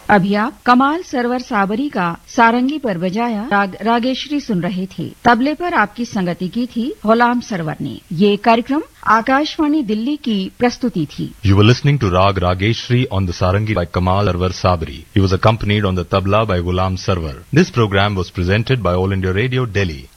अभी आप कमाल सरवर साबरी का सारंगी पर बजाया राग रागेश्वरी सुन रहे थे। तबले पर आपकी संगति की थी गुलाम सरवर ने। ये कार्यक्रम आकाशवाणी दिल्ली की प्रस्तुति थी। You were listening to Rag Rageshri on the Sarangi by Kamal Sarwar Sabri. He was accompanied on the tabla by Ghulam Sarwar. This program was presented by All India Radio, Delhi.